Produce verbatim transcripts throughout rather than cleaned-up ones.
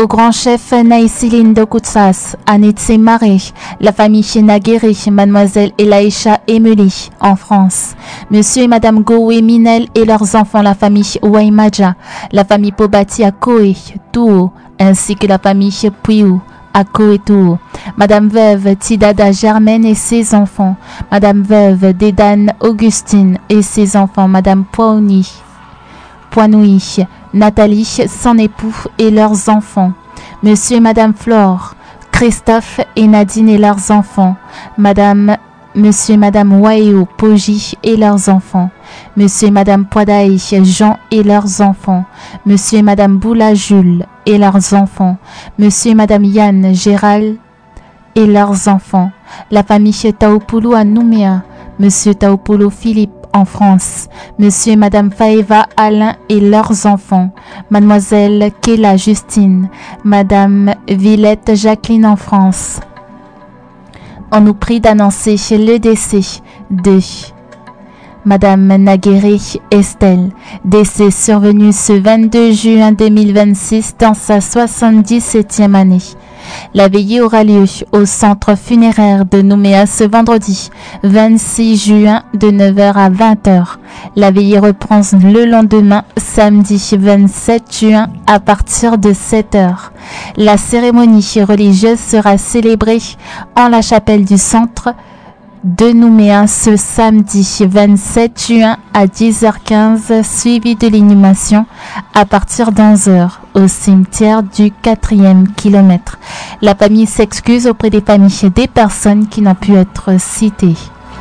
au grand chef Naïsiline de Koutsas, Anetse Maré, la famille Naguéré, mademoiselle Elaïcha Emily, en France, monsieur et madame Goué Minel et leurs enfants, la famille Ouaimadja, la famille Pobati à Koé, Touo, ainsi que la famille Puiou, à Koé Touo, madame veuve Tidada Germaine et ses enfants, madame veuve Dédane Augustine et ses enfants, madame Poigny, Poinouy, Nathalie, son époux et leurs enfants, monsieur et madame Flore, Christophe et Nadine et leurs enfants, madame, monsieur et madame Waéo, Pogi et leurs enfants, monsieur et madame Poidaï, Jean et leurs enfants, monsieur et madame Boula Jules et leurs enfants, monsieur et madame Yann, Gérald et leurs enfants, la famille Taopoulou à Nouméa, monsieur Taopoulou Philippe en France, monsieur et madame Faeva Alain et leurs enfants, mademoiselle Kéla Justine, madame Villette Jacqueline en France. On nous prie d'annoncer le décès de madame Naguéré Estelle, décès survenu ce vingt-deux juin deux mille vingt-six dans sa soixante-dix-septième année. La veillée aura lieu au centre funéraire de Nouméa ce vendredi vingt-six juin de neuf heures à vingt heures. La veillée reprend le lendemain samedi vingt-sept juin à partir de sept heures. La cérémonie religieuse sera célébrée en la chapelle du centre de Nouméa ce samedi vingt-sept juin à dix heures quinze, suivi de l'inhumation à partir d'onze heures au cimetière du quatrième kilomètre. La famille s'excuse auprès des familles des personnes qui n'ont pu être citées.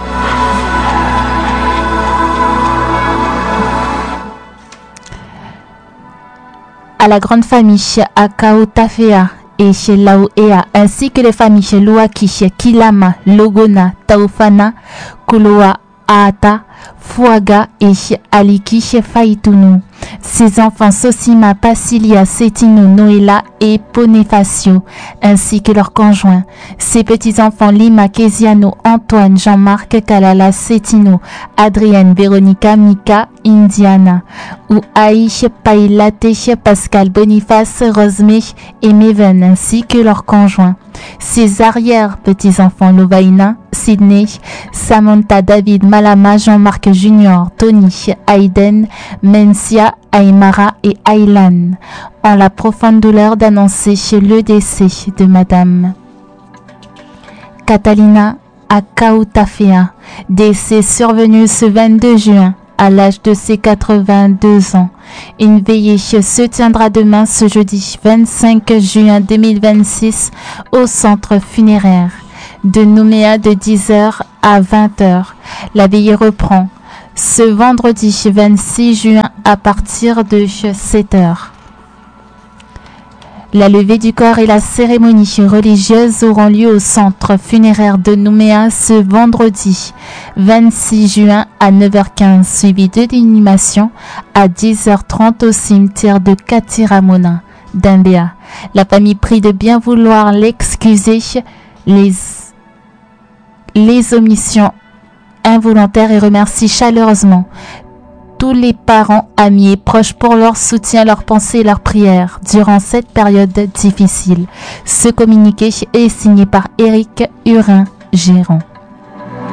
À la grande famille Akao Tafea et chez Laoea, ainsi que les familles Luaki, Kilama, Logona, Taufana, Kuloa, Aata, Fuaga et Aliki Faitunu. Ses enfants Sosima, Pasilia, Setino, Noela et Bonifacio, ainsi que leurs conjoints. Ses petits-enfants Lima, Kesiano, Antoine, Jean-Marc, Kalala, Setino, Adrienne, Véronica, Mika, Indiana, ou Aïch, Pailate, Pascal, Boniface, Rosemé et Meven, ainsi que leurs conjoints. Ses arrière-petits-enfants Lovaina, Sydney, Samantha, David, Malama, Jean-Marc Junior, Tony, Aiden, Mencia, Aymara et Aylan ont la profonde douleur d'annoncer le décès de madame Catalina Akautafea, décès survenu ce vingt-deux juin à l'âge de ses quatre-vingt-deux ans. Une veillée se tiendra demain ce jeudi vingt-cinq juin deux mille vingt-six au centre funéraire de Nouméa de dix heures à vingt heures. La veillée reprend ce vendredi vingt-six juin à partir de sept heures. La levée du corps et la cérémonie religieuse auront lieu au centre funéraire de Nouméa ce vendredi vingt-six juin à neuf heures quinze, suivi de l'inhumation à dix heures trente au cimetière de Katiramona, d'Imbéa. La famille prie de bien vouloir l'excuser les, les omissions involontaires et remercie chaleureusement tous les parents, amis et proches pour leur soutien, leur pensée et leur prière durant cette période difficile. Ce communiqué est signé par Éric Hurin, gérant.